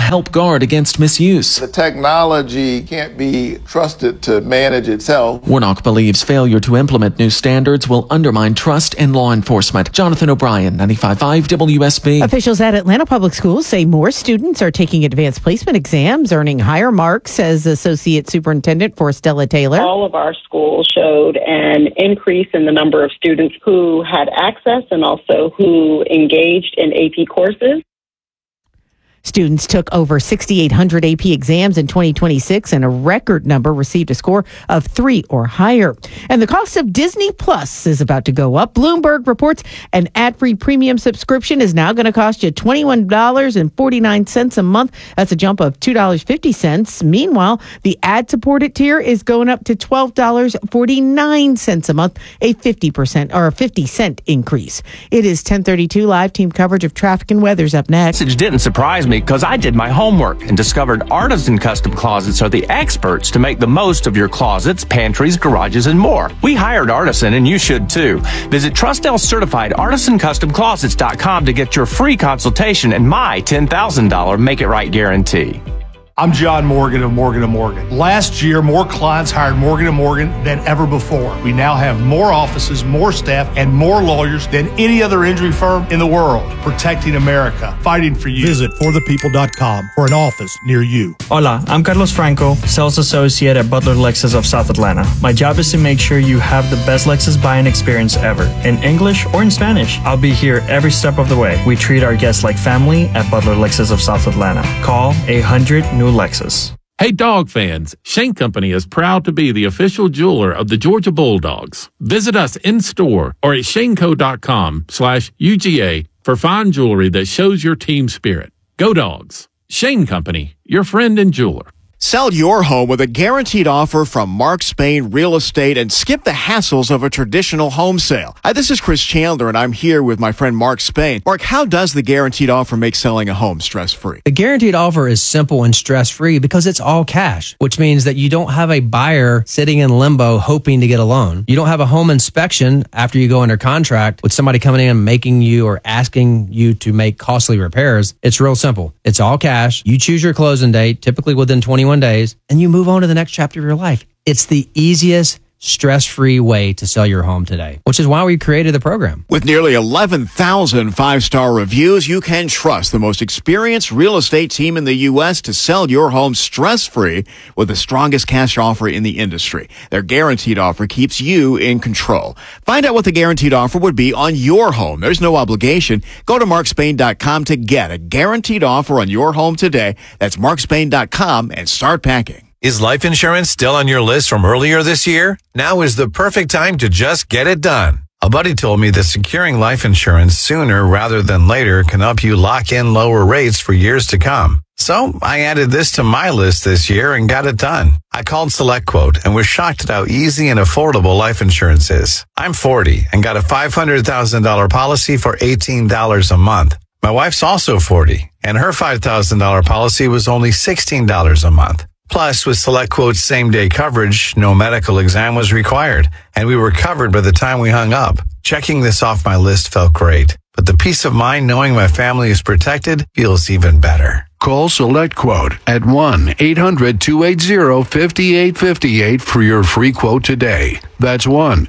help guard against misuse. The technology can't be trusted to manage itself. Warnock believes failure to implement new standards will undermine trust in law enforcement. Jonathan O'Brien, 95.5 WSB. Officials at Atlanta Public Schools say more students are taking advanced placement exams, earning higher marks, says Associate Superintendent Forestella Taylor. All of our schools showed an increase in the number of students who had access and also who engaged in AP courses. Students took over 6,800 AP exams in 2026, and a record number received a score of 3 or higher. And the cost of Disney Plus is about to go up. Bloomberg reports an ad-free premium subscription is now going to cost you $21.49 a month. That's a jump of $2.50. Meanwhile, the ad-supported tier is going up to $12.49 a month, a 50% or a 50-cent increase. It is 10:32. Live team coverage of traffic and weather's up next. It didn't surprise me because I did my homework and discovered Artisan Custom Closets are the experts to make the most of your closets, pantries, garages, and more. We hired Artisan, and you should too. Visit Trustell Certified ArtisanCustomClosets.com to get your free consultation and my $10,000 Make It Right guarantee. I'm John Morgan of Morgan & Morgan. Last year, more clients hired Morgan & Morgan than ever before. We now have more offices, more staff, and more lawyers than any other injury firm in the world, protecting America, fighting for you. Visit forthepeople.com for an office near you. Hola, I'm Carlos Franco, sales associate at Butler Lexus of South Atlanta. My job is to make sure you have the best Lexus buying experience ever, in English or in Spanish. I'll be here every step of the way. We treat our guests like family at Butler Lexus of South Atlanta. Call 800-NEW Lexus. Hey dog fans, Shane Company is proud to be the official jeweler of the Georgia Bulldogs. Visit us in store or at shaneco.com/UGA for fine jewelry that shows your team spirit. Go Dogs. Shane Company, your friend and jeweler. Sell your home with a guaranteed offer from Mark Spain Real Estate and skip the hassles of a traditional home sale. Hi, this is Chris Chandler, and I'm here with my friend Mark Spain. Mark, how does the guaranteed offer make selling a home stress-free? The guaranteed offer is simple and stress-free because it's all cash, which means that you don't have a buyer sitting in limbo hoping to get a loan. You don't have a home inspection after you go under contract with somebody coming in and making you or asking you to make costly repairs. It's real simple. It's all cash. You choose your closing date, typically within 21 days, and you move on to the next chapter of your life. It's the easiest, stress-free way to sell your home today, which is why we created the program. With nearly 11,000 five-star reviews, you can trust the most experienced real estate team in the U.S. to sell your home stress-free with the strongest cash offer in the industry. Their guaranteed offer keeps you in control. Find out what the guaranteed offer would be on your home. There's no obligation. Go to markspain.com to get a guaranteed offer on your home today. That's markspain.com and start packing. Is life insurance still on your list from earlier this year? Now is the perfect time to just get it done. A buddy told me that securing life insurance sooner rather than later can help you lock in lower rates for years to come. So I added this to my list this year and got it done. I called SelectQuote and was shocked at how easy and affordable life insurance is. I'm 40 and got a $500,000 policy for $18 a month. My wife's also 40 and her $5,000 policy was only $16 a month. Plus, with SelectQuote's same-day coverage, no medical exam was required, and we were covered by the time we hung up. Checking this off my list felt great, but the peace of mind knowing my family is protected feels even better. Call SelectQuote at 1-800-280-5858 for your free quote today. That's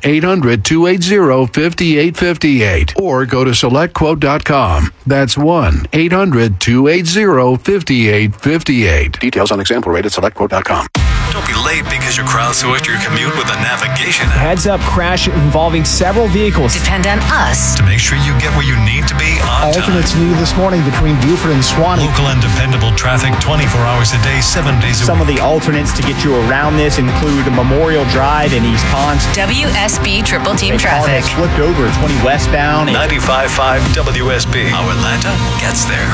1-800-280-5858. Or go to SelectQuote.com. That's 1-800-280-5858. Details on example rate at SelectQuote.com. Don't be late because you crowdsourced your commute with a navigation app. Heads up crash involving several vehicles. Depend on us to make sure you get where you need to be on time. Alternates needed this morning between Buford and Swanee. Local and dependable traffic 24 hours a day, 7 days a week. Some of the alternates to get you around this include Memorial Drive in East Ponce. WSB Triple Team Traffic. Flipped over 20 westbound. 95.5 WSB. How Atlanta gets there.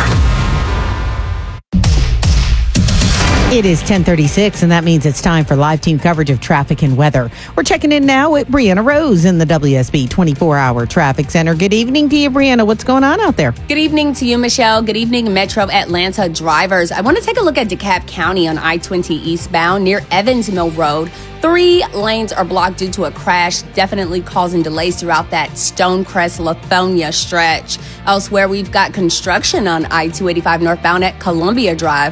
It is 10:36, and that means it's time for live team coverage of traffic and weather. We're checking in now with Brianna Rose in the WSB 24-hour traffic center. Good evening to you, Brianna. What's going on out there? Good evening to you, Michelle. Good evening, Metro Atlanta drivers. I want to take a look at DeKalb County on I-20 eastbound near Evans Mill Road. 3 lanes are blocked due to a crash, definitely causing delays throughout that Stonecrest-Lithonia stretch. Elsewhere, we've got construction on I-285 northbound at Columbia Drive.